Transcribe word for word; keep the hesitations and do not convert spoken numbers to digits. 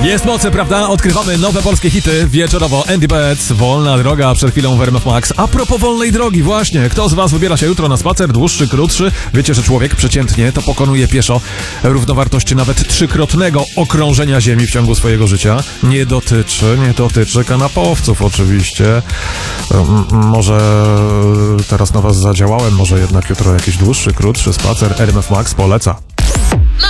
Jest mocy, prawda? Odkrywamy nowe polskie hity wieczorowo. Andy Betts, Wolna droga, przed chwilą w R M F Max. A propos wolnej drogi, właśnie, kto z was wybiera się jutro na spacer, dłuższy, krótszy? Wiecie, że człowiek przeciętnie to pokonuje pieszo równowartość nawet trzykrotnego okrążenia Ziemi w ciągu swojego życia. Nie dotyczy, nie dotyczy kanapowców oczywiście. M- może teraz na was zadziałałem, może jednak jutro jakiś dłuższy, krótszy spacer. R M F Max poleca.